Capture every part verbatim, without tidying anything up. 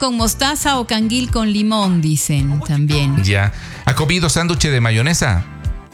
con mostaza o canguil con limón, dicen también. Ya. ¿Ha comido sándwich de mayonesa?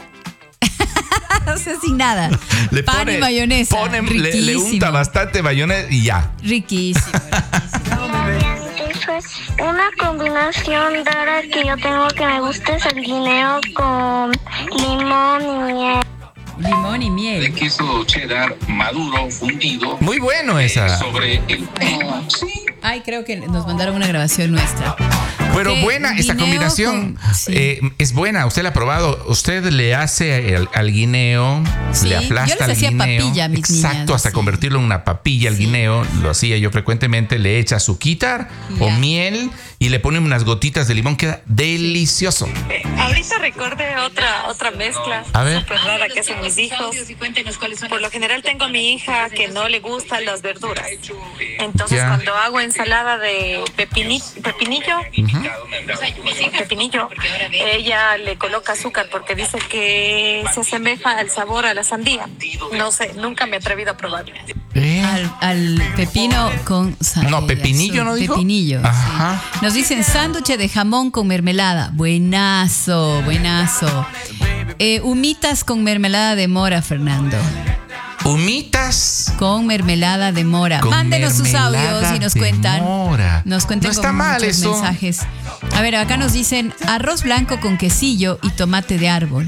O sea, sin nada. Le Pan pone, y mayonesa. pone, le, le unta bastante mayonesa y ya. Riquísimo, riquísimo. Eso es una combinación rara que yo tengo que me gusta es el guineo con limón y miel. Limón y De miel. queso cheddar maduro fundido. Muy bueno esa. eh, sobre el sí. Ay, creo que nos mandaron una grabación nuestra. Pero Que buena esta guineo combinación. con- sí. Eh, es buena, usted la ha probado. Usted le hace al, al guineo, Sí, le yo aplasta les al hacía guineo. papilla a mis Exacto, niñas, hasta sí. convertirlo en una papilla al Sí. guineo. Lo hacía yo frecuentemente. Le echa azuquitar Ya. o miel y le pone unas gotitas de limón. Queda delicioso. Ahorita recordé otra otra mezcla A ver. súper rara que hacen mis hijos. Por lo general tengo a mi hija que no le gustan las verduras. Entonces Ya. cuando hago ensalada de pepini- pepinillo, pepinillo, ella le coloca azúcar porque dice que se asemeja al sabor a la sandía. No sé, nunca me he atrevido a probarlo. ¿Eh? Al, al pepino con sal- No, pepinillo, ¿no dijo? Pepinillo, sí. Ajá. Nos dicen sándwich de jamón con mermelada. Buenazo, buenazo. Eh, humitas con mermelada de mora, Fernando. Humitas. Con mermelada de mora. Con Mándenos sus mermelada audios y nos de cuentan. mora. Nos cuentan No está con mal muchos eso. mensajes. A ver, acá nos dicen arroz blanco con quesillo y tomate de árbol.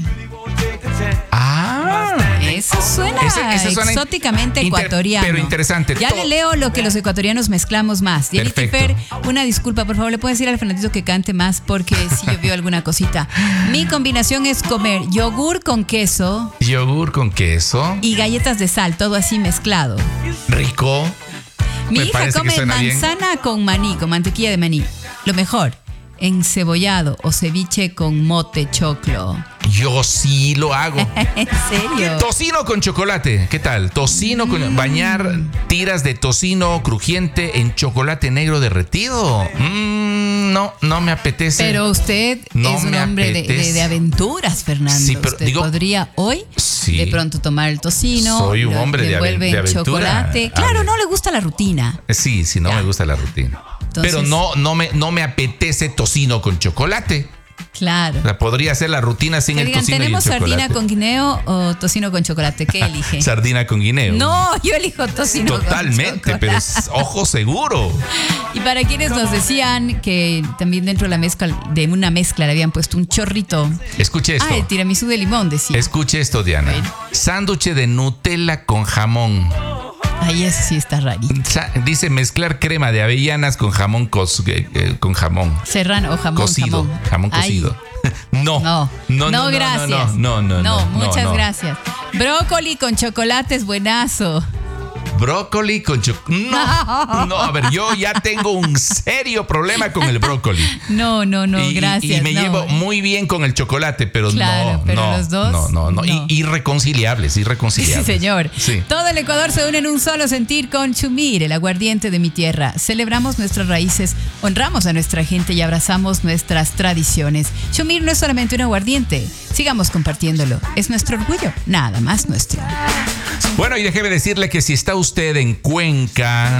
Ah. Eso suena Ese- ese suena in- exóticamente inter- ecuatoriano. pero interesante. Ya To- le leo lo que los ecuatorianos mezclamos más. Diana Perfecto. Fer, una disculpa, por favor, le puedo decir al Fernandito que cante más porque sí llovió alguna cosita. Mi combinación es comer yogur con queso Yogur con queso. y galletas de sal, todo así mezclado. Rico. Mi Me hija parece que come suena bien. manzana con maní, con mantequilla de maní. Lo mejor, encebollado o ceviche con mote choclo. Yo sí lo hago. ¿En serio? Tocino con chocolate. ¿Qué tal? Tocino con bañar tiras de tocino crujiente en chocolate negro derretido. Mm, no, no me apetece. Pero usted No es un me hombre de, apetece. de- de aventuras, Fernando. Sí, pero usted digo- podría hoy Sí. de pronto tomar el tocino. Soy un lo- hombre le de aven- envuelve de en aventura. chocolate. A Claro, ver. no le gusta la rutina. Sí, sí, no Ya. me gusta la rutina. Entonces- Pero no, no, me, no me apetece tocino con chocolate. Claro. O sea, podría hacer la rutina sin Que el digan, tocino y el ¿tenemos chocolate. sardina con guineo o tocino con chocolate? ¿Qué elige? Sardina con guineo. No, yo elijo tocino Totalmente, con chocolate. pero es ojo seguro. Y para quienes nos decían que también dentro de la mezcla, de una mezcla le habían puesto un chorrito. Escuche esto. Ah, el tiramisú de limón, decía. Escuche esto, Diana. Sándwich de Nutella con jamón. Ay, eso sí está rarito. Sa- Dice mezclar crema de avellanas con jamón cos- eh, eh, con jamón Serrano o jamón. cocido. Jamón, Jamón Ay, cocido. No. No, No, no, no, gracias. No, no, no. No, no, muchas no. gracias. Brócoli con chocolate es buenazo. Brócoli con chocolate. No, no, a ver, yo ya tengo un serio problema con el brócoli. No, no, no, y, y- gracias. Y me no. llevo muy bien con el chocolate, pero Claro, no, pero no, los dos, no, no, no, no. I- irreconciliables, Sí, irreconciliables. señor. Sí. Todo el Ecuador se une en un solo sentir con Chumir, el aguardiente de mi tierra. Celebramos nuestras raíces, honramos a nuestra gente y abrazamos nuestras tradiciones. Chumir no es solamente un aguardiente. Sigamos compartiéndolo. Es nuestro orgullo, nada más nuestro. Bueno, y déjeme decirle que si está usted en Cuenca,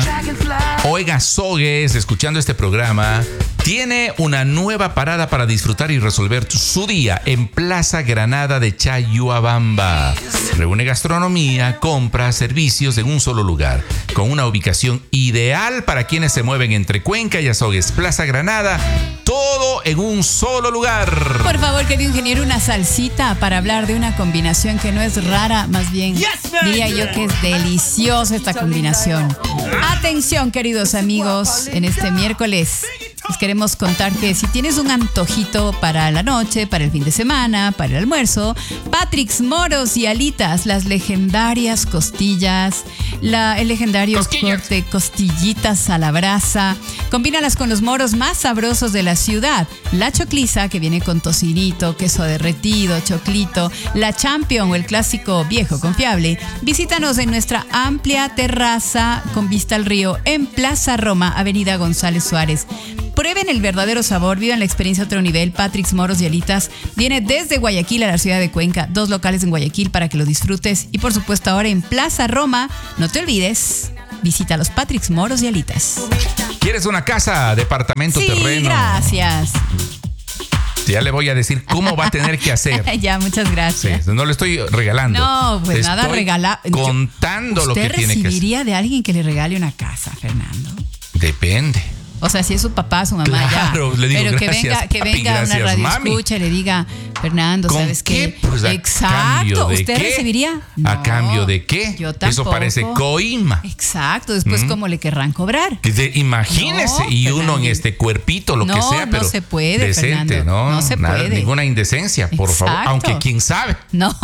oiga Sogues, escuchando este programa, tiene una nueva parada para disfrutar y resolver su día en Plaza Granada de Chayuabamba. Reúne gastronomía, compras, servicios en un solo lugar, con una ubicación ideal para quienes se mueven entre Cuenca y Azogues. Plaza Granada, todo en un solo lugar. Por favor, querido ingeniero, una salsita para hablar de una combinación que no es rara, más bien diría yo que es deliciosa esta combinación. Atención, queridos amigos, en este miércoles les queremos contar que si tienes un antojito para la noche, para el fin de semana, para el almuerzo, Patrick's Moros y Alitas, las legendarias costillas, la, el legendario Cosquillas. corte costillitas a la brasa, combínalas con los moros más sabrosos de la ciudad. La chocliza, que viene con tocinito, queso derretido, choclito, la champion o el clásico viejo confiable. Visítanos en nuestra amplia terraza con vista al río en Plaza Roma, Avenida González Suárez. Prueben el verdadero sabor, vivan la experiencia a otro nivel. Patrick's Moros y Alitas viene desde Guayaquil a la ciudad de Cuenca. Dos locales en Guayaquil para que lo disfrutes. Y por supuesto ahora en Plaza Roma, no te olvides, visita los Patrick's Moros y Alitas. ¿Quieres una casa, departamento, Sí, terreno? gracias. Ya le voy a decir cómo va a tener que hacer. Ya, muchas Sí, gracias. no le estoy regalando. No, pues Estoy nada regala. contando lo que ¿Usted tiene que hacer. recibiría de alguien que le regale una casa, Fernando? Depende. O sea, si es su papá, su mamá, Claro, ya. le digo, Pero que gracias, venga, que papi, venga una gracias, radio mami. escucha y le diga, Fernando, ¿Con ¿sabes qué? qué? Pues, ¿a Exacto. cambio de ¿Usted qué? recibiría? ¿A No, cambio de qué? Yo tampoco. Eso parece coima. Exacto. Después, ¿Mm? ¿cómo le querrán cobrar? Que de- imagínese, No, y uno en Fernando. este cuerpito, lo No, que sea, no pero se puede, decente, Fernando, ¿no? no se Nada, puede. ninguna indecencia, por favor. Exacto. Aunque quién sabe. No.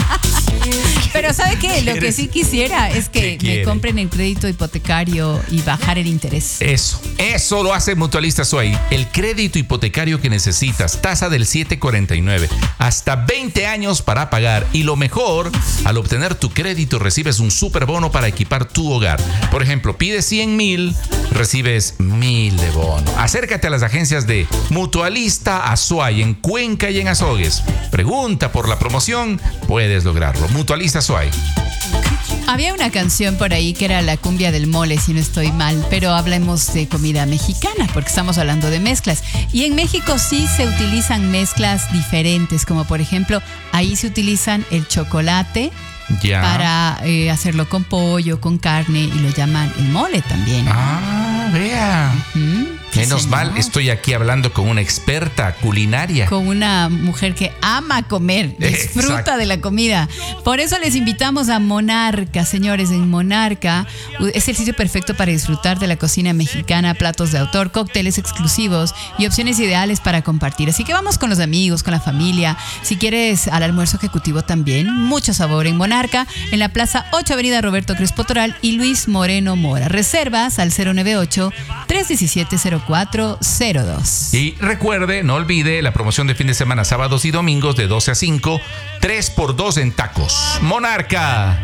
Pero ¿sabe qué? Lo que quieres? sí quisiera es ¿Qué que me quiere? compren el crédito hipotecario y bajar el interés. Eso, eso lo hace Mutualista Suay. El crédito hipotecario que necesitas, tasa del siete cuarenta y nueve, hasta veinte años para pagar. Y lo mejor, al obtener tu crédito recibes un super bono para equipar tu hogar. Por ejemplo, pides cien mil, recibes mil de bono. Acércate a las agencias de Mutualista Azuay en Cuenca y en Azogues. Pregunta por la promoción, puedes lograrlo. Mutualista Azuay. Había una canción por ahí que era la cumbia del mole, si no estoy mal, pero hablemos de comida mexicana, porque estamos hablando de mezclas. Y en México sí se utilizan mezclas diferentes, como por ejemplo, ahí se utilizan el chocolate Ya. para eh, hacerlo con pollo, con carne, y lo llaman el mole también. Ah, vea. ¿Mm? Sí, Menos señor. mal, estoy aquí hablando con una experta culinaria. Con una mujer que ama comer, disfruta Exacto. de la comida. Por eso les invitamos a Monarca, señores. En Monarca es el sitio perfecto para disfrutar de la cocina mexicana, platos de autor, cócteles exclusivos y opciones ideales para compartir. Así que vamos con los amigos, con la familia. Si quieres al almuerzo ejecutivo también, mucho sabor en Monarca, en la Plaza ocho, Avenida Roberto Crespo Toral y Luis Moreno Mora. Reservas al cero nueve ocho, tres uno siete, cero cuatro cero dos. Y recuerde, no olvide la promoción de fin de semana, sábados y domingos de doce a cinco, tres por dos en tacos. Monarca.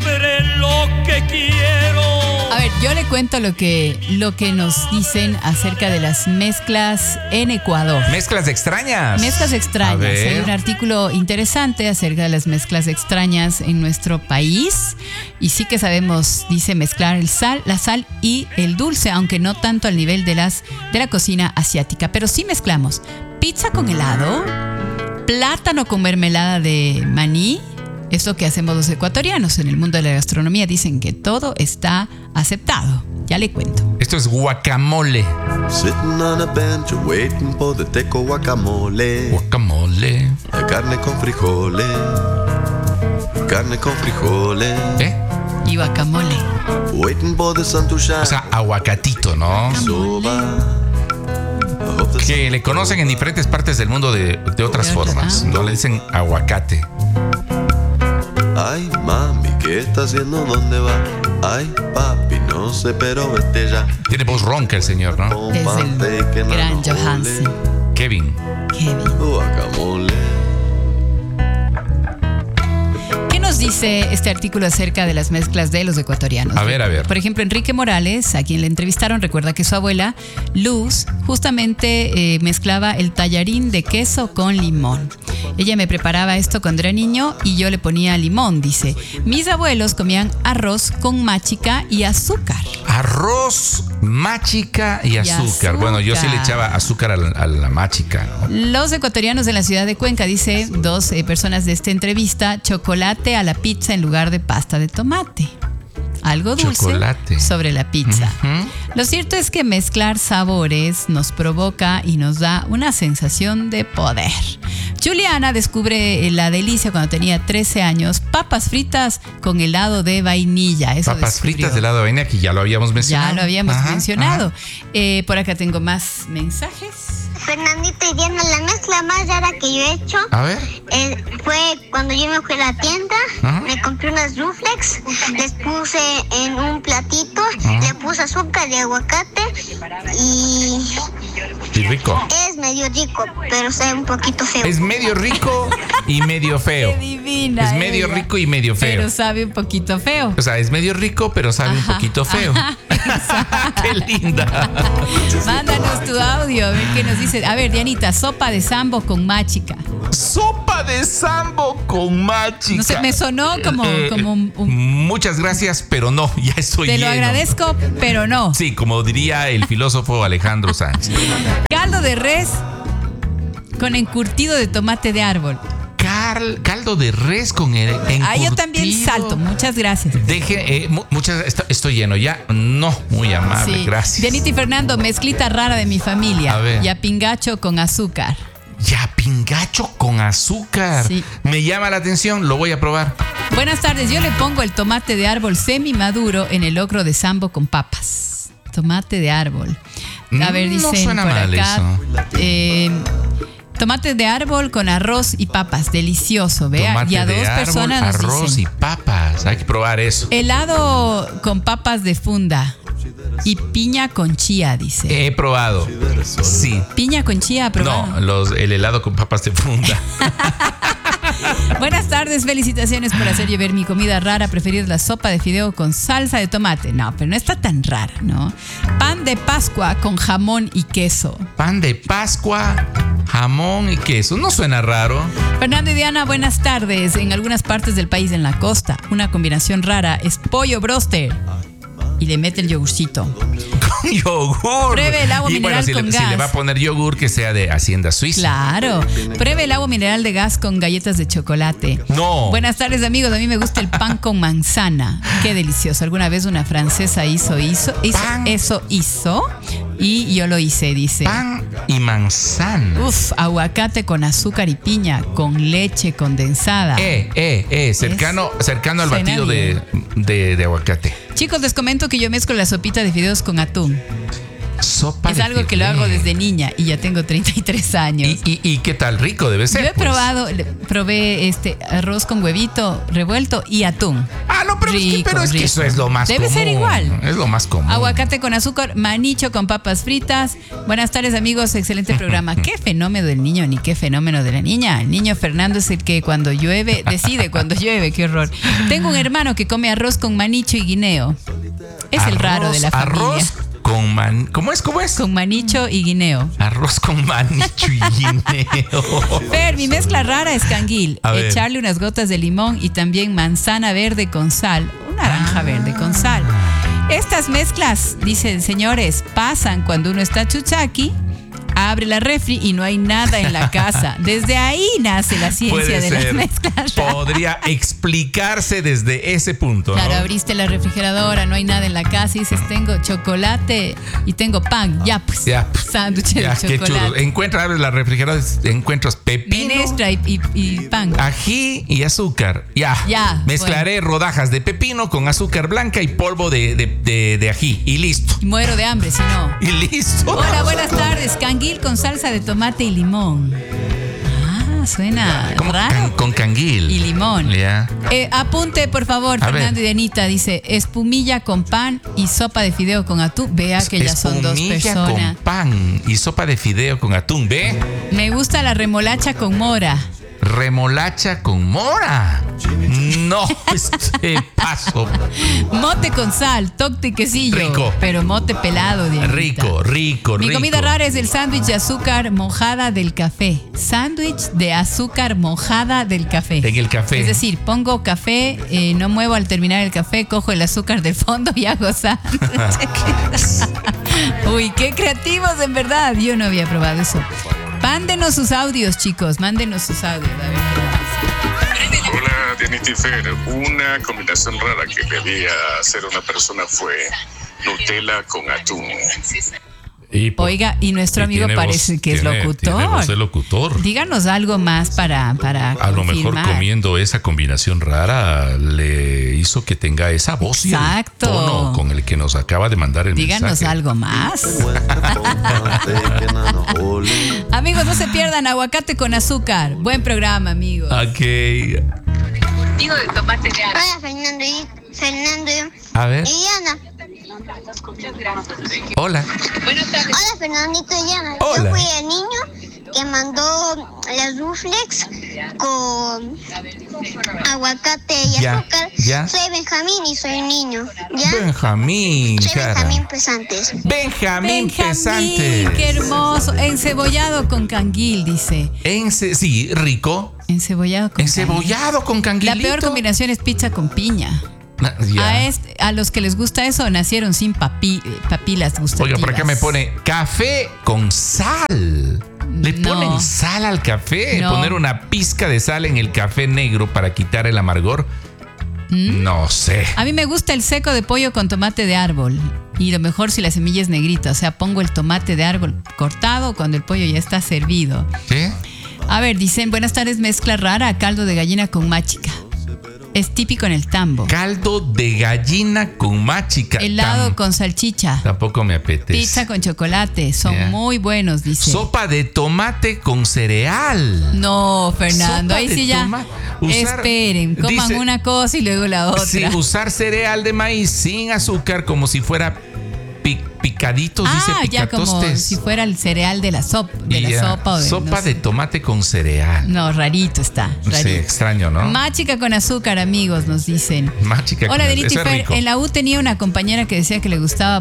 A ver, yo le cuento lo que, lo que nos dicen acerca de las mezclas en Ecuador. Mezclas extrañas. Mezclas A extrañas. ver. Hay un artículo interesante acerca de las mezclas extrañas en nuestro país. Y sí que sabemos, dice, mezclar el sal, la sal y el dulce, aunque no tanto al nivel de, las, de la cocina asiática. Pero sí mezclamos pizza con helado, plátano con mermelada de maní. Es lo que hacemos los ecuatorianos. En el mundo de la gastronomía dicen que todo está aceptado. Ya le cuento. Esto es guacamole. Sitting on a bench waiting for the teco guacamole. Guacamole. Carne con frijoles. Carne con frijoles. ¿Eh? Y guacamole. Waiting for the sun to shine. O sea, aguacatito, ¿no? Soba. I hope the Que sun le conocen en diferentes partes del mundo de, de otras De otras, formas. ah. No le dicen aguacate. Ay, mami, ¿qué está haciendo? ¿Dónde va? Ay, papi, no sé, pero vete ya. Tiene voz ronca el señor, ¿no? Es el gran Johansen. Kevin. Kevin. Guacamole. ¿Qué nos dice este artículo acerca de las mezclas de los ecuatorianos? A ver, a ver. Por ejemplo, Enrique Morales, a quien le entrevistaron, recuerda que su abuela, Luz, justamente eh, mezclaba el tallarín de queso con limón. Ella me preparaba esto cuando era niño y yo le ponía limón, dice. Mis abuelos comían arroz con machica y azúcar. Arroz, machica y azúcar. azúcar. Bueno, yo sí le echaba azúcar a la, a la machica, ¿no? Los ecuatorianos de la ciudad de Cuenca, dice dos eh, personas de esta entrevista, chocolate a la pizza en lugar de pasta de tomate. Algo dulce Chocolate. sobre la pizza. Ujú. Lo cierto es que mezclar sabores nos provoca y nos da una sensación de poder. Juliana descubre la delicia cuando tenía trece años, papas fritas con helado de vainilla. Eso Papas descubrió. fritas de helado de vainilla, que ya lo habíamos mencionado. Ya lo habíamos Ajá, mencionado. ajá. Eh, por acá tengo más mensajes. Fernandito y Diana, la mezcla más rara que yo he hecho A ver. eh, fue cuando yo me fui a la tienda, Ajá. me compré unas Ruflex, les puse en un platito, Ajá. le puse azúcar y aguacate y Y rico. es medio rico, pero sabe un poquito feo. Es medio rico y medio feo. Qué divina. Es medio ella. rico y medio feo. Pero sabe un poquito feo. O sea, es medio rico, pero sabe Ajá, un poquito feo. Qué linda. Mándanos tu audio, a ver qué nos dice. A ver, Dianita, sopa de sambo con machica. Sopa de sambo con machica. No sé, me sonó como, Eh, como un, un- Muchas gracias, pero no, ya estoy Te lo lleno. agradezco, pero no. Sí, como diría el filósofo Alejandro Sánchez. Caldo de res con encurtido de tomate de árbol. Cal- caldo de res con el encurtido. Ah, yo también salto. Muchas gracias. Deje, eh, mu- muchas, esto- estoy lleno ya. No, muy amable, Sí. gracias. Dianita y Fernando, mezclita rara de mi familia. A ver. Yapingacho con azúcar. Ya, pingacho con azúcar. Sí. Me llama la atención, lo voy a probar. Buenas tardes, yo le pongo el tomate de árbol semi maduro en el locro de sambo con papas. Tomate de árbol. A ver, No dicen suena por mal acá. eso. eh, tomate de árbol con arroz y papas, delicioso, vea. Tomate Y a de dos árbol, personas nos arroz dicen. y papas. Hay que probar eso. Helado con papas de funda y piña con chía, dice. He probado. Sí. Piña con chía, probado. No, los, el helado con papas de funda. Buenas tardes, felicitaciones por hacer llover mi comida rara preferida, es la sopa de fideo con salsa de tomate. No, pero no está tan rara, ¿no? Pan de Pascua con jamón y queso. Pan de Pascua, jamón y queso. No suena raro. Fernando y Diana, buenas tardes. En algunas partes del país, en la costa, una combinación rara es pollo broster y le mete el yogurcito. Con yogur. Pruebe el agua y mineral bueno, si, con le, si gas. le va a poner yogur, que sea de Hacienda Suiza. Claro. Pruebe el agua mineral de gas con galletas de chocolate. No. Buenas tardes, amigos. A mí me gusta el pan con manzana. Qué delicioso. Alguna vez una francesa hizo, hizo, hizo Pan. eso hizo y yo lo hice, dice. Pan y manzana. Uf, aguacate con azúcar y piña, con leche condensada. Eh, eh, eh, cercano, cercano al Suena batido de, de, de aguacate. Chicos, les comento que yo mezclo la sopita de fideos con atún. Sopa Es de algo que lo fideo. hago desde niña y ya tengo treinta y tres años. ¿Y, y, y qué tal? Rico debe ser. Yo he pues. probado, le- probé este arroz con huevito revuelto y atún. Ah, no, pero, es, que, Rico, pero es que rico. eso es lo más Debe común. ser igual. Es lo más común. Aguacate con azúcar, manicho con papas fritas. Buenas tardes, amigos. Excelente programa. ¿Qué fenómeno del niño ni qué fenómeno de la niña? El niño Fernando es el que cuando llueve, decide cuando llueve. Qué horror. Tengo un hermano que come arroz con manicho y guineo. Es el Arroz- raro de la familia. Arroz con man... ¿Cómo es? ¿Cómo es? Con manicho y guineo. Arroz con manicho y guineo. Fer, mi mezcla rara es canguil. A ver. Echarle unas gotas de limón y también manzana verde con sal. O naranja verde con sal. Estas mezclas, dicen señores, pasan cuando uno está chuchaqui, abre la refri y no hay nada en la casa. Desde ahí nace la ciencia Puede de ser. las mezclas raras. Podría explicarse desde ese punto, ¿no? Claro, abriste la refrigeradora, no hay nada en la casa y dices, tengo chocolate y tengo pan. Ya, pues, Ya, pues, sándwich de Ya, qué chulo. chocolate. Encuentras, abres la refrigeradora, encuentras pepino, Menestra y, y- y pan. ají y azúcar. Ya. Ya, Mezclaré rodajas de pepino con azúcar blanca y polvo de, de, de- de ají. Y listo. Y muero de hambre, si no. Y listo. Hola, buenas tardes. Canguil con salsa de tomate y limón. Ah, suena ¿Cómo raro. can- con canguil? Y limón. Ya. Eh, apunte, por favor, A Fernando ver. y Dianita. Dice, espumilla con pan y sopa de fideo con atún. Vea que ya son dos Espumilla personas. con pan y sopa de fideo con atún. ¿Ve? Me gusta la remolacha con mora. Remolacha con mora. No, este paso. Mote con sal, toque y quesillo. Rico. Pero mote pelado, Dianita. Rico, rico, Mi rico. comida rara es el sándwich de azúcar mojada del café. Sándwich de azúcar mojada del café. En el café. Es decir, pongo café, eh, no muevo al terminar el café, cojo el azúcar del fondo y hago sándwich. Uy, qué creativos, en verdad. Yo no había probado eso. Mándenos sus audios, chicos. Mándenos sus audios. A ver. Hola, Dianita y Fer. Una combinación rara que quería hacer una persona fue Nutella con atún. Y por- Oiga, y nuestro y amigo tiene parece voz- que es tiene- locutor. tiene voz de locutor. Díganos algo más para, para A lo mejor confirmar. comiendo esa combinación rara le hizo que tenga esa voz y el Exacto. tono con el que nos acaba de mandar el Díganos mensaje. algo más. Holy. Amigos, no se pierdan aguacate con azúcar. Buen programa, amigos. Ok. Hola, Fernando y Fernando A ver. y Diana. Hola. Hola, Fernandito y Diana. Hola. Yo fui el niño que mandó las Ruflex con aguacate y Ya, azúcar. ya. Soy Benjamín y soy niño. ¿Ya? Benjamín, Soy cara. Benjamín Pesantes. Benjamín Benjamín, Pesante. qué hermoso. Encebollado con canguil, dice. Ence- sí, rico. Encebollado con Encebollado con canguil. canguilito. La peor combinación es pizza con piña. Na- ya. A, este- a los que les gusta eso nacieron sin papi- papilas gustativas. Oiga, por acá me pone café con sal. Le No. ponen sal al café. No. Poner una pizca de sal en el café negro para quitar el amargor. ¿Mm? No sé. A mí me gusta el seco de pollo con tomate de árbol. Y lo mejor si la semilla es negrita. O sea, pongo el tomate de árbol cortado cuando el pollo ya está servido. ¿Sí? A ver, dicen, buenas tardes, mezcla rara, caldo de gallina con machica. Es típico en el tambo. Caldo de gallina con machica. Helado Tam- con salchicha. Tampoco me apetece. Pizza con chocolate. Son Ya. muy buenos, dice. Sopa de tomate con cereal. No, Fernando, Sopa ahí de sí ya. toma- usar- Esperen, coman dice- una cosa y luego la otra. Sí, usar cereal de maíz sin azúcar como si fuera pi- picaditos, dice Ah, ya como picatostes. si fuera el cereal de la sopa, de Y la ya, sopa o de, sopa no sé. de tomate con cereal. No, rarito está. Sí, Rarito. extraño, ¿no? Machica con azúcar, amigos, nos dicen. Machica Hola, con Denise eso es Fer. rico. En la U tenía una compañera que decía que le gustaba.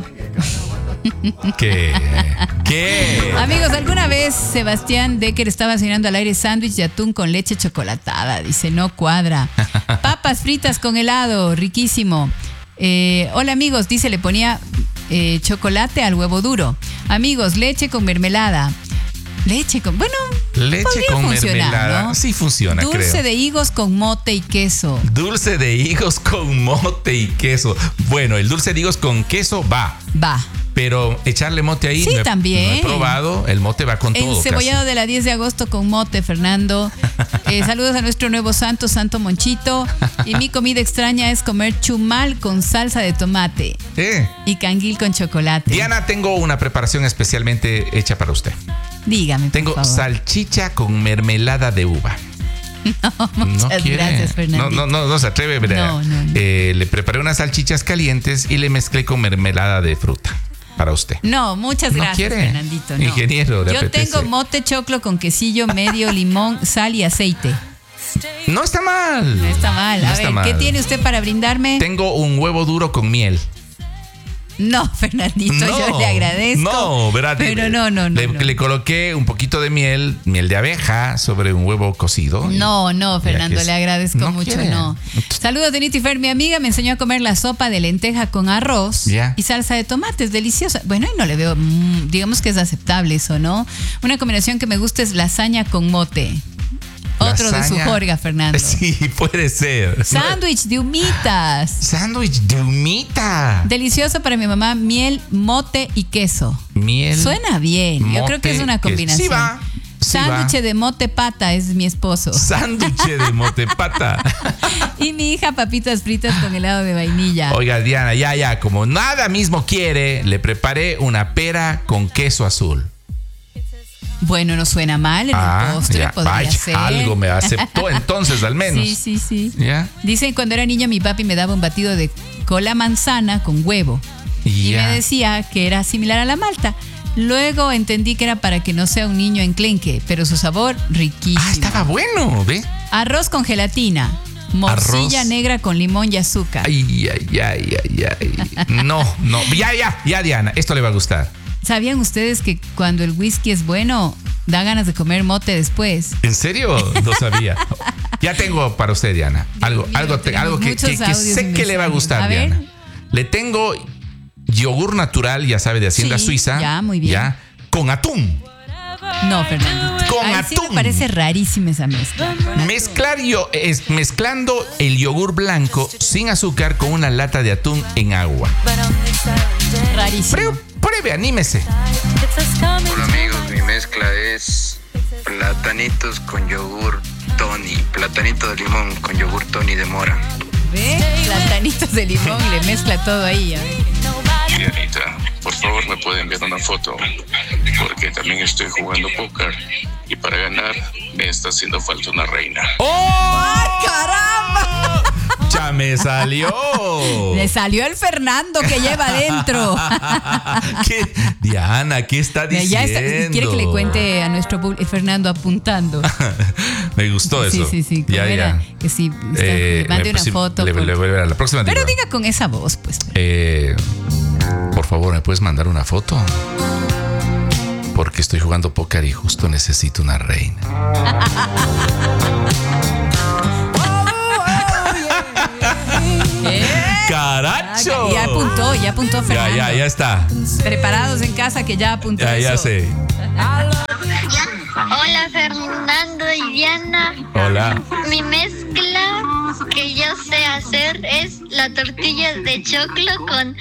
¿Qué? ¿Qué? Amigos, alguna vez Sebastián Decker estaba cenando al aire sándwich de atún con leche chocolatada. Dice, no cuadra. Papas fritas con helado, riquísimo. Eh, hola, amigos, dice, le ponía eh, chocolate al huevo duro. Amigos, leche con mermelada. Leche con... Bueno, Leche podría con funcionar, mermelada. ¿no? Sí funciona, Dulce creo. de higos con mote y queso. Dulce de higos con mote y queso. Bueno, el dulce de higos con queso va. Va. Pero echarle mote ahí Sí, no he, también. no he probado. El mote va con todo. Encebollado casi. de la diez de agosto con mote, Fernando. Eh, saludos a nuestro nuevo santo, Santo Monchito. Y mi comida extraña es comer chumal con salsa de tomate Eh. y canguil con chocolate. Diana, tengo una preparación especialmente hecha para usted. Dígame, por Tengo favor. salchicha con mermelada de uva. Muchas gracias, Fernando. No, no, no, no se atreve, ¿verdad? No, no, no. Eh, le preparé unas salchichas calientes y le mezclé con mermelada de fruta para usted. No, muchas ¿No gracias, quiere? Fernandito. No. Ingeniero, ¿le Yo apetece? tengo mote choclo con quesillo, medio limón, sal y aceite. No está mal. No está mal. No A está ver, ¿qué mal. tiene usted para brindarme? Tengo un huevo duro con miel. No, Fernandito, No, yo le agradezco. No, ¿verdad? Pero no, no, no. Le, no. le coloqué un poquito de miel, miel de abeja sobre un huevo cocido. No, no, Fernando, que le agradezco no mucho, quiere. no. Saludos de Niti Fer, mi amiga me enseñó a comer la sopa de lenteja con arroz Ya. y salsa de tomate, es deliciosa. Bueno, y no le veo, mm, digamos que es aceptable eso, ¿no? Una combinación que me gusta es lasaña con mote. Otro de su Lasaña. jorga, Fernando. Sí, puede ser. Sándwich de humitas. Sándwich de humita. Delicioso para mi mamá, miel, mote y queso. Miel. Suena bien. Yo creo que mote, es una queso. combinación. Sí va. Sí Sándwich va. de mote pata es mi esposo. Sándwich de motepata. Y mi hija papitas fritas con helado de vainilla. Oiga, Diana, ya, ya, como nada mismo quiere, le preparé una pera con queso azul. Bueno, no suena mal en Ah, el postre, ya, podría vaya, ser. algo me aceptó entonces, al menos. Sí, sí, sí. ¿Ya? Dicen, cuando era niña mi papi me daba un batido de cola manzana con huevo. Y Ya. me decía que era similar a la malta. Luego entendí que era para que no sea un niño enclenque, pero su sabor riquísimo. Ah, estaba bueno, ¿ve? Arroz con gelatina. Morcilla Arroz. negra con limón y azúcar. Ay, ay, ay, ay, ay. No, no. Ya, ya, ya, Diana, esto le va a gustar. ¿Sabían ustedes que cuando el whisky es bueno, da ganas de comer mote después? ¿En serio? No sabía. Ya tengo para usted, Diana. Algo, Dios mío, algo, te- tenemos algo que, muchos que- que audios sé y que le va a mensajes. gustar, A ver. Diana. Le tengo yogur natural, ya sabe, de Hacienda Sí, Suiza. ya, muy bien. Ya, con atún. No, Fernando. Con Ay, sí atún. me parece rarísima esa mezcla. Mezclar yo, es, mezclando el yogur blanco sin azúcar con una lata de atún en agua. Rarísimo. Pruebe, pruebe, anímese. Hola amigos, mi mezcla es platanitos con yogur Tony, platanito de limón con yogur Tony de mora. ¿Ve? Platanitos de limón y le mezcla todo ahí. A ver. Dianita, por favor me puede enviar una foto, porque también estoy jugando póker y para ganar me está haciendo falta una reina. ¡Oh! ¡Caramba! ¡Ya me salió! Le salió el Fernando que lleva adentro. ¿Qué? Diana, ¿qué está diciendo? Ya está, quiere que le cuente a nuestro público, Fernando apuntando. Me gustó eso. Sí, sí, sí. ¿Cómo Ya, era? ya. Que sí, está- Eh, le mande me- una sí, foto. Le, por- le voy a ver a la próxima. Pero digo. diga con esa voz, pues. Eh, por favor, ¿me puedes mandar una foto? Porque estoy jugando póker y justo necesito una reina. ¡Caracho! Ya apuntó, ya apuntó Fernando. Ya, ya, ya está. Preparados en casa que ya apuntó Ya, eso. ya sé. Hola Fernando y Diana. Hola. Mi mezcla que yo sé hacer es la tortilla de choclo con,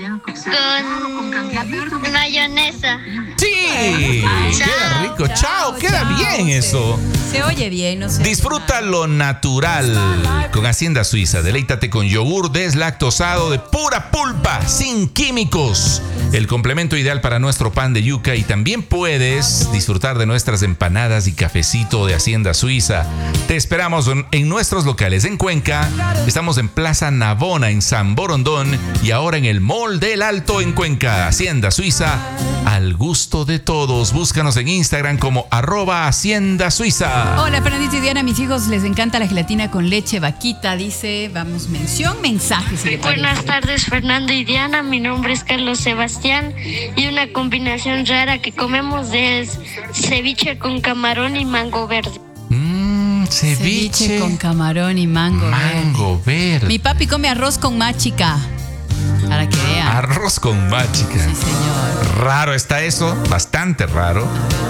con mayonesa. Sí, queda rico. Chao, queda chao, bien se- eso. Se oye bien, no sé. Disfruta lo natural con Hacienda Suiza. Deleítate con yogur deslactosado de pura pulpa, sin químicos. El complemento ideal para nuestro pan de yuca. Y también puedes disfrutar de nuestras empanadas y cafecito de Hacienda Suiza. Te esperamos en, en nuestros locales en Cuenca. Estamos en Plaza Navona, en San Borondón. Y ahora en el Mall del Alto en Cuenca. Hacienda Suiza, al gusto de todos. Búscanos en Instagram como arroba Hacienda Suiza. Hola Fernandito y Diana, a mis hijos les encanta la gelatina con leche vaquita, dice, vamos, mención, mensaje. Si le parece. Buenas tardes Fernando y Diana, mi nombre es Carlos Sebastián y una combinación rara que comemos es ceviche con camarón y mango verde. Mmm, ceviche, Ceviche con camarón y mango, mango verde. verde. Mi papi come arroz con machica, para que vean. Arroz con machica. Sí, señor. Raro está eso, bastante raro.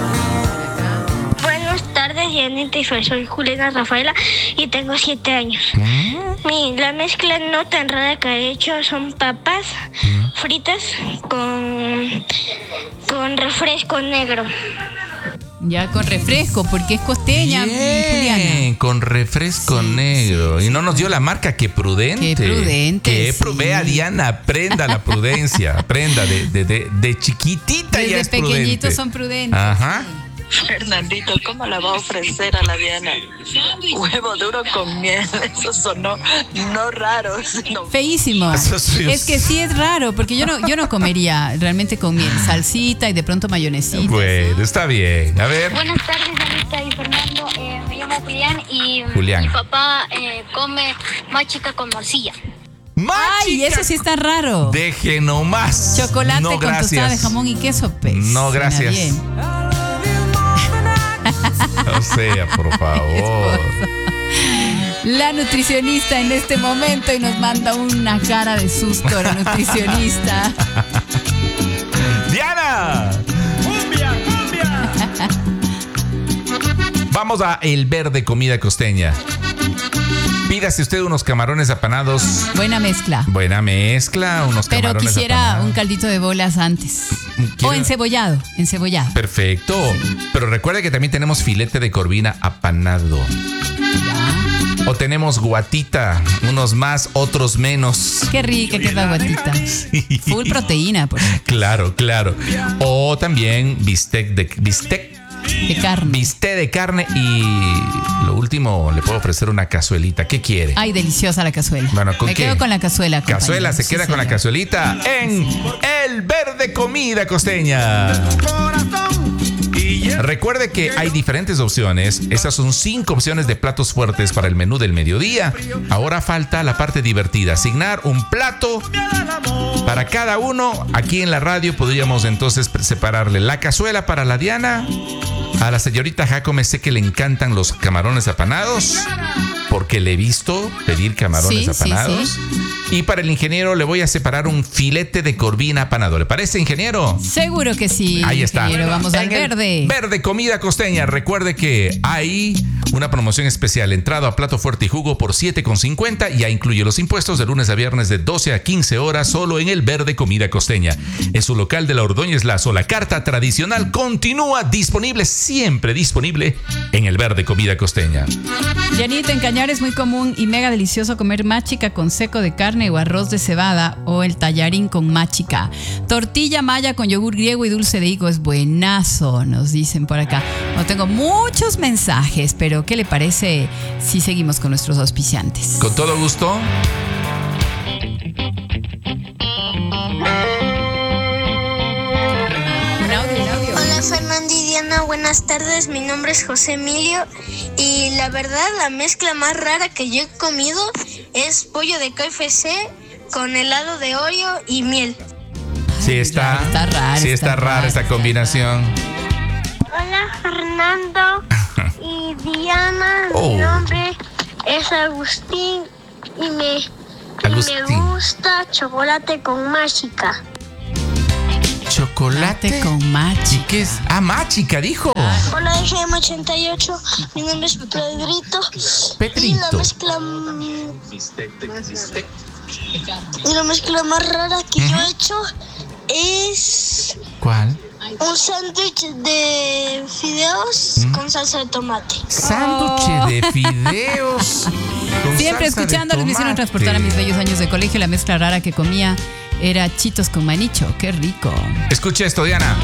Buenas tardes Dianita y soy, soy Juliana Rafaela y tengo siete años. Mi, la mezcla no tan rara que he hecho son papas fritas con, con refresco negro. Ya con refresco, porque es costeña, Juliana. Bien, con refresco Sí, negro. Y no nos dio la marca, qué prudente. Qué prudente, Que sí. pru- Vea, Diana, aprenda la prudencia. Aprenda, de, de, de, de chiquitita ya Desde es prudente. pequeñitos son prudentes. Ajá. Fernandito, ¿cómo la va a ofrecer a la Diana? Huevo duro con miel, eso sonó no raro, sino Feísimo. Eso sí es- Es que sí es raro, porque yo no, yo no comería realmente con miel, salsita y de pronto mayonesita. Bueno, está bien. A ver. Buenas tardes Dianita y Fernando, eh, me llamo Julián y Julián. mi papá eh, come machica con morcilla. Ay, eso sí está raro. Deje nomás. Chocolate No, con tostada de gracias. jamón y queso, pues. No, Suena gracias. bien. O sea, por favor. La nutricionista en este momento y nos manda una cara de susto la nutricionista. ¡Diana! Vamos a El Verde Comida Costeña. Pídase usted unos camarones apanados. Buena mezcla. Buena mezcla, unos Pero camarones quisiera apanados. un caldito de bolas antes. Quiero- O encebollado, encebollado. Perfecto. Pero recuerde que también tenemos filete de corvina apanado. O tenemos guatita, unos más, otros menos. Qué rica que es la guatita. Full proteína, por Claro, claro. O también bistec de bistec, de carne. bistec de carne y lo último le puedo ofrecer una cazuelita. ¿Qué quiere? Ay, deliciosa la cazuela. Bueno, ¿con Me qué? quedo con la cazuela. Cazuela compañero. se Sí, queda con la señor. cazuelita en El Verde Comida Costeña. Recuerde que hay diferentes opciones. Estas son cinco opciones de platos fuertes para el menú del mediodía. Ahora falta la parte divertida. Asignar un plato para cada uno. Aquí en la radio podríamos entonces separarle la cazuela para la Diana. A la señorita Jacome sé que le encantan los camarones apanados, porque le he visto pedir camarones Sí, sí, apanados. sí. Y para el ingeniero le voy a separar un filete de corvina apanado. ¿Le parece, ingeniero? Seguro que sí. Ahí está. ingeniero. Vamos al En el verde. Verde Comida Costeña. Recuerde que hay una promoción especial. Entrada a plato fuerte y jugo por siete con cincuenta. Ya incluye los impuestos de lunes a viernes de doce a quince horas solo en el Verde Comida Costeña. En su local de la Ordóñez Lazo. La carta tradicional continúa disponible, siempre disponible en el Verde Comida Costeña. Janito, en Cañar es muy común y mega delicioso comer machica con seco de carne o arroz de cebada o el tallarín con machica. Tortilla maya con yogur griego y dulce de higo es buenazo, nos dicen por acá. No tengo muchos mensajes, pero ¿qué le parece si seguimos con nuestros auspiciantes? Con todo gusto. Un audio, un audio. Hola Fernando y Diana, buenas tardes, mi nombre es José Emilio y la verdad la mezcla más rara que yo he comido es pollo de K F C con helado de Oreo y miel. Sí está, Está rara, sí está está rara rara, esta está combinación. Fernando y Diana. Oh. Mi nombre es Agustín y me, y Agustín. me gusta chocolate con mágica. Chocolate con machi. ¿Y qué es? Ah, mágica, dijo. Hola, G M ochenta y ocho. Mi nombre es Pedrito. Pedrito. Y la mezcla. Y la mezcla más rara que yo he hecho es ¿Cuál? un sándwich de fideos ¿Mm? con salsa de tomate. Sándwich Oh. de fideos. con Siempre salsa de escuchándolos me hicieron tomate. transportar a mis bellos años de colegio. La mezcla rara que comía era chitos con manicho. ¡Qué rico! Escucha esto, Diana.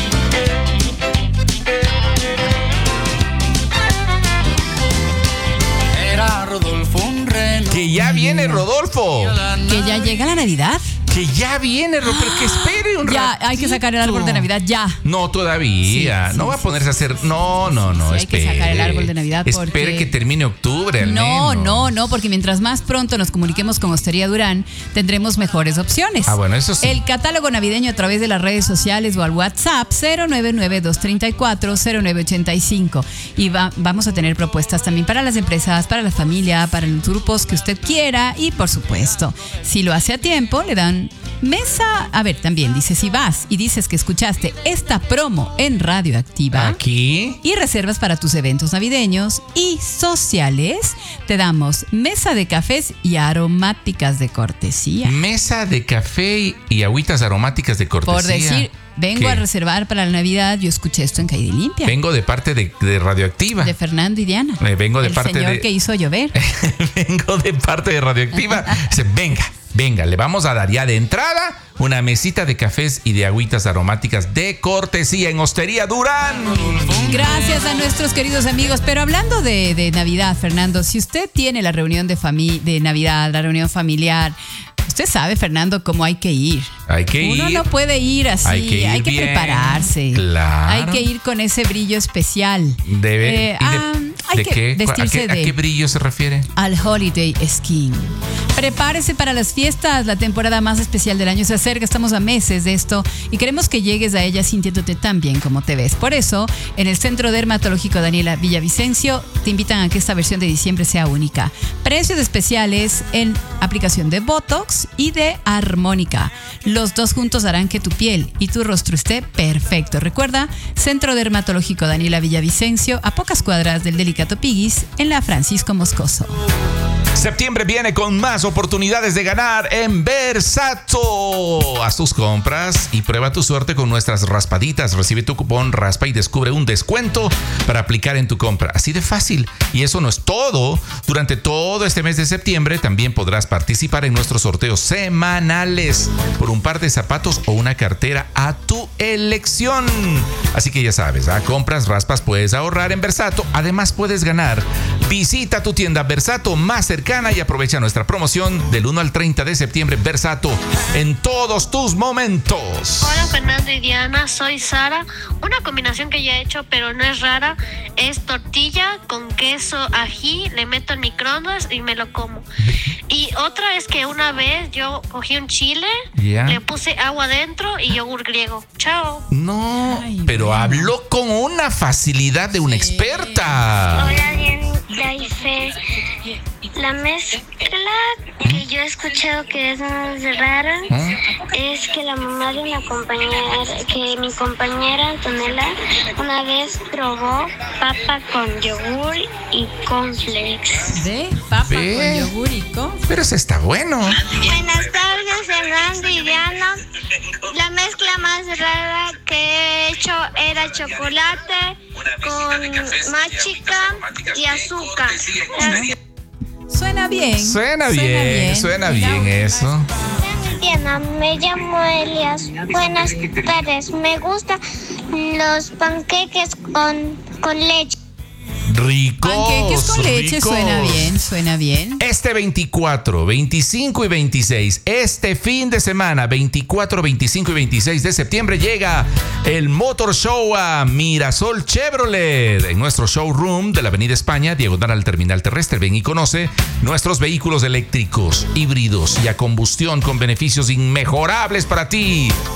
Era Rodolfo un reno. Que ya viene Rodolfo. Que ya llega la Navidad. Que ya viene, Ro- pero que espere un Ya, hay que sacar el árbol de Navidad ya. No, todavía. Sí, sí, no va a sí, ponerse a hacer. No, no, no. Sí, hay que espere. sacar el árbol de Navidad Espere porque- que termine octubre al No, menos. no, no, porque mientras más pronto nos comuniquemos con Hostería Durán, tendremos mejores opciones. Ah, bueno, eso sí. El catálogo navideño a través de las redes sociales o al WhatsApp cero nueve nueve, dos tres cuatro, cero nueve ocho cinco. Y va- vamos a tener propuestas también para las empresas, para la familia, para los grupos que usted quiera. Y por supuesto, si lo hace a tiempo, le dan mesa. A ver, también dice, si vas y dices que escuchaste esta promo en Radioactiva Aquí. y reservas para tus eventos navideños y sociales, te damos mesa de cafés y aromáticas de cortesía. Mesa de café y, y agüitas aromáticas de cortesía. Por decir, vengo ¿Qué? a reservar para la Navidad, yo escuché esto en Calle Limpia. Vengo de parte de, de Radioactiva. De Fernando y Diana. Eh, vengo de el parte señor de- que hizo llover. Vengo de parte de Radioactiva. Dice, venga, venga, le vamos a dar ya de entrada una mesita de cafés y de agüitas aromáticas de cortesía en Hostería Durán. Gracias a nuestros queridos amigos. Pero hablando de, de Navidad, Fernando, si usted tiene la reunión de, fami- de Navidad, la reunión familiar, usted sabe, Fernando, cómo hay que ir. Hay que Uno ir. no puede ir así, Hay que ir bien. prepararse. Claro. Hay que ir con ese brillo especial. Debe, Eh, y de, ah, hay ¿de que qué? ¿A vestirse qué, a de- qué brillo se refiere? Al Holiday Skin. Prepárese para las fiestas, la temporada más especial del año se acerca, estamos a meses de esto y queremos que llegues a ella sintiéndote tan bien como te ves. Por eso, en el Centro Dermatológico Daniela Villavicencio te invitan a que esta versión de diciembre sea única. Precios especiales en aplicación de Botox y de Armónica. Los dos juntos harán que tu piel y tu rostro esté perfecto. Recuerda, Centro Dermatológico Daniela Villavicencio, a pocas cuadras del Delicato Piguis, en la Francisco Moscoso. Septiembre viene con más oportunidades de ganar en Versato. Haz tus compras y prueba tu suerte con nuestras raspaditas. Recibe tu cupón Raspa y descubre un descuento para aplicar en tu compra. Así de fácil. Y eso no es todo. Durante todo este mes de septiembre también podrás participar en nuestros sorteos semanales por un par de zapatos o una cartera a tu elección. Así que ya sabes, a compras, raspas, puedes ahorrar en Versato. Además puedes ganar. Visita tu tienda Versato más cercana y aprovecha nuestra promoción del uno al treinta de septiembre. Versato en todos tus momentos. Hola Fernando y Diana, soy Sara. Una combinación que ya he hecho pero no es rara es tortilla con queso, ají, le meto en microondas y me lo como. Y otra es que una vez yo cogí un chile, Ya. le puse agua dentro y yogur griego. Chao. No, Ay, pero bueno. habló con una facilidad de una experta. Hola Diana y Fe. La mezcla que yo he escuchado que es más rara es que la mamá de una compañera, que mi compañera Antonella una vez probó papa con yogur y cornflakes. De papa Ve. con yogur y con... Pero ese está bueno. Buenas tardes Fernando y Diana. La mezcla más rara que he hecho era chocolate con machica y azúcar. Suena bien. Suena bien, suena bien eso. Diana, me llamo Elias. Buenas tardes. Me gustan los panqueques con, con leche. Ricos. Panqueques con leche, ricos. suena bien, suena bien. Este veinticuatro, veinticinco y veintiséis, este fin de semana, veinticuatro, veinticinco y veintiséis de septiembre, llega el Motor Show a Mirasol Chevrolet. En nuestro showroom de la Avenida España, diagonal al terminal terrestre. Ven y conoce nuestros vehículos eléctricos, híbridos y a combustión con beneficios inmejorables para ti.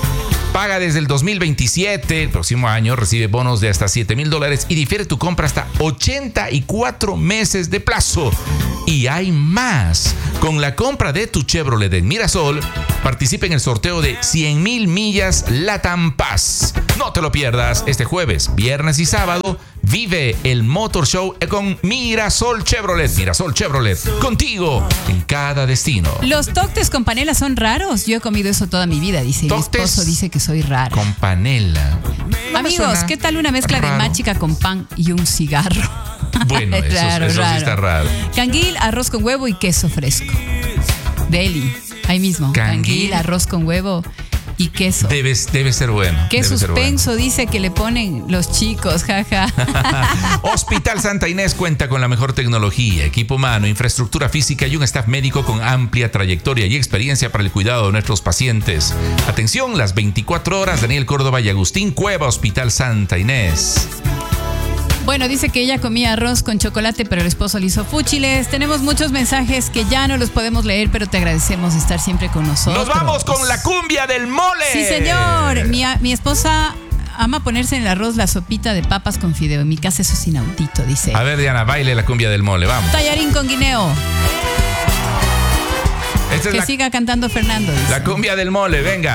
Paga desde el dos mil veintisiete, el próximo año recibe bonos de hasta siete mil dólares y difiere tu compra hasta ochenta y cuatro meses de plazo. Y hay más. Con la compra de tu Chevrolet en Mirasol, participa en el sorteo de cien mil millas Latam Pass. No te lo pierdas este jueves, viernes y sábado. Vive el Motor Show con Mirasol Chevrolet. Mirasol Chevrolet, contigo en cada destino. Los tóctes con panela son raros. Yo he comido eso toda mi vida, dice. Mi esposo dice que soy raro. Con panela. No Amigos, ¿qué tal una mezcla raro. de machica con pan y un cigarro? Bueno, eso, raro, eso raro. sí está raro. Canguil, arroz con huevo y queso fresco. Deli, ahí mismo. Canguil, Canguil arroz con huevo y queso. Debe, debe ser bueno. Qué debe suspenso, bueno. Dice que le ponen los chicos, jaja. Hospital Santa Inés cuenta con la mejor tecnología, equipo humano, infraestructura física y un staff médico con amplia trayectoria y experiencia para el cuidado de nuestros pacientes. Atención, las veinticuatro horas, Daniel Córdoba y Agustín Cueva, Hospital Santa Inés. Bueno, dice que ella comía arroz con chocolate, pero el esposo le hizo fúchiles. Tenemos muchos mensajes que ya no los podemos leer, pero te agradecemos estar siempre con nosotros. ¡Nos vamos con la cumbia del mole! Sí, señor. Mi, mi esposa ama ponerse en el arroz la sopita de papas con fideo. En mi casa eso es inaudito, dice. A ver, Diana, baile la cumbia del mole, vamos. Tallarín con guineo. Esta que es la, siga cantando Fernando, dice. La cumbia del mole, venga.